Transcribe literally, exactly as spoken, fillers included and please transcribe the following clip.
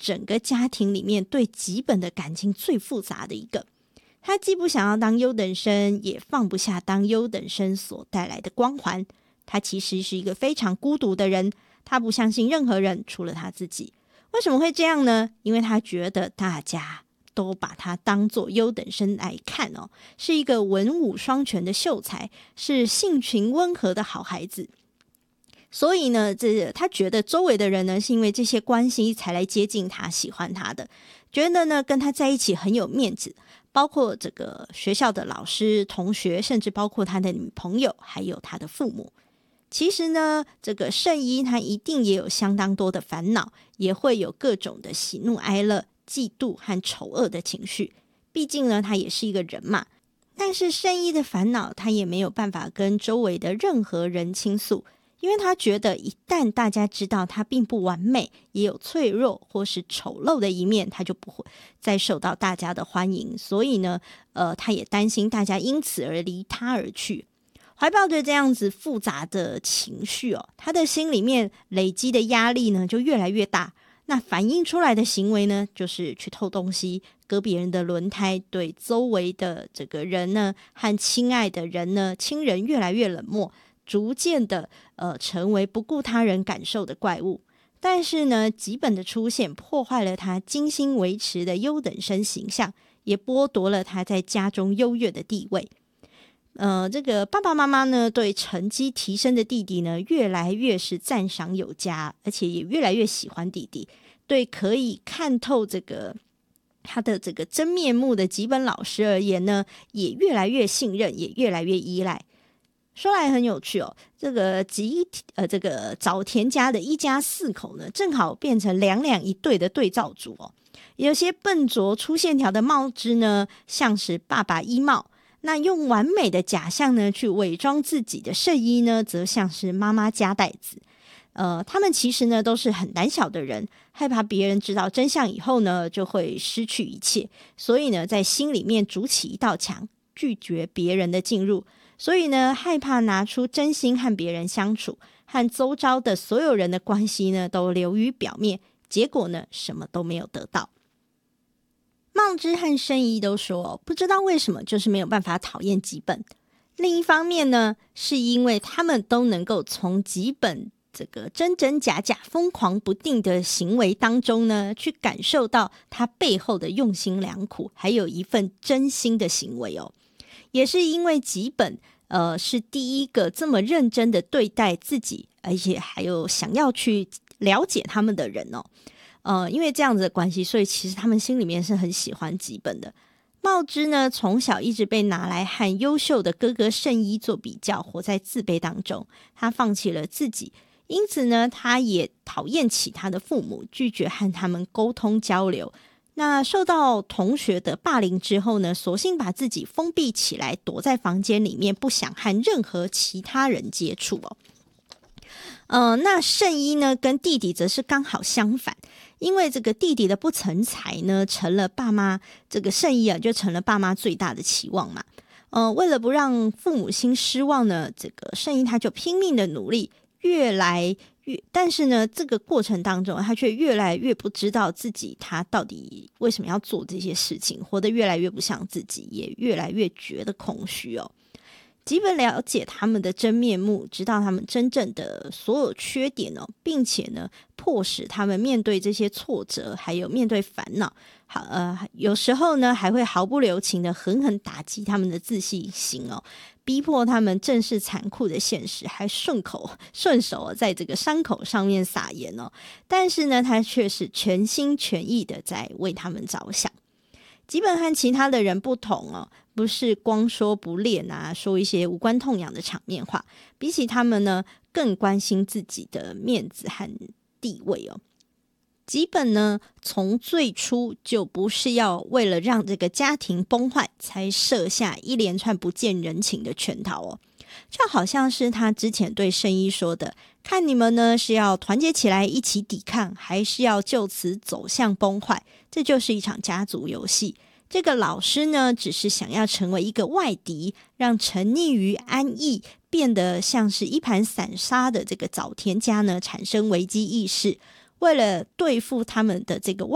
整个家庭里面对吉本的感情最复杂的一个。他既不想要当优等生，也放不下当优等生所带来的光环。他其实是一个非常孤独的人，他不相信任何人除了他自己。为什么会这样呢？因为他觉得大家都把他当作优等生来看哦，是一个文武双全的秀才，是性情温和的好孩子。所以呢，这他觉得周围的人呢，是因为这些关系才来接近他、喜欢他的，觉得呢跟他在一起很有面子，包括这个学校的老师、同学，甚至包括他的女朋友，还有他的父母。其实呢，这个圣一他一定也有相当多的烦恼，也会有各种的喜怒哀乐、嫉妒和丑恶的情绪。毕竟呢，他也是一个人嘛。但是圣一的烦恼，他也没有办法跟周围的任何人倾诉，因为他觉得一旦大家知道他并不完美，也有脆弱或是丑陋的一面，他就不会再受到大家的欢迎。所以呢，呃，他也担心大家因此而离他而去。怀抱着这样子复杂的情绪哦，他的心里面累积的压力呢就越来越大。那反映出来的行为呢，就是去偷东西、割别人的轮胎，对周围的这个人呢和亲爱的人呢、亲人越来越冷漠，逐渐的呃成为不顾他人感受的怪物。但是呢，吉本的出现破坏了他精心维持的优等生形象，也剥夺了他在家中优越的地位。呃，这个爸爸妈妈呢，对成绩提升的弟弟呢，越来越是赞赏有加，而且也越来越喜欢弟弟。对可以看透这个他的这个真面目的吉本老师而言呢，也越来越信任，也越来越依赖。说来很有趣哦，这个吉呃这个早田家的一家四口呢，正好变成两两一对的对照组哦。有些笨拙粗线条的帽枝呢，像是爸爸衣帽。那用完美的假象呢去伪装自己的圣衣呢，则像是妈妈夹带子。呃，他们其实呢都是很胆小的人，害怕别人知道真相以后呢就会失去一切，所以呢在心里面筑起一道墙，拒绝别人的进入。所以呢害怕拿出真心和别人相处，和周遭的所有人的关系呢都流于表面，结果呢什么都没有得到。茂枝和圣一都说，不知道为什么就是没有办法讨厌吉本。另一方面呢，是因为他们都能够从吉本这个真真假假、疯狂不定的行为当中呢，去感受到他背后的用心良苦，还有一份真心的行为哦。也是因为吉本呃是第一个这么认真的对待自己，而且还有想要去了解他们的人哦。呃，因为这样子的关系，所以其实他们心里面是很喜欢吉本的。茂枝呢，从小一直被拿来和优秀的哥哥圣一做比较，活在自卑当中。他放弃了自己，因此呢，他也讨厌起他的父母，拒绝和他们沟通交流。那受到同学的霸凌之后呢，索性把自己封闭起来，躲在房间里面，不想和任何其他人接触哦。呃，那圣一呢，跟弟弟则是刚好相反。因为这个弟弟的不成才呢，成了爸妈这个圣一啊，就成了爸妈最大的期望嘛。呃，为了不让父母亲失望呢，这个圣一他就拼命的努力，越来越，但是呢，这个过程当中，他却越来越不知道自己他到底为什么要做这些事情，活得越来越不像自己，也越来越觉得空虚哦。基本了解他们的真面目，知道他们真正的所有缺点哦，并且呢，迫使他们面对这些挫折，还有面对烦恼。好，呃，有时候呢，还会毫不留情的狠狠打击他们的自信心哦，逼迫他们正视残酷的现实，还顺口顺手在这个伤口上面撒盐哦。但是呢，他却是全心全意的在为他们着想。基本和其他的人不同哦，不是光说不练啊，说一些无关痛痒的场面话。比起他们呢，更关心自己的面子和地位哦。基本呢，从最初就不是要为了让这个家庭崩坏，才设下一连串不见人情的圈套哦。就好像是他之前对圣一说的，看你们呢是要团结起来一起抵抗，还是要就此走向崩坏，这就是一场家族游戏。这个老师呢，只是想要成为一个外敌，让沉溺于安逸，变得像是一盘散沙的这个早田家呢，产生危机意识。为了对付他们的这个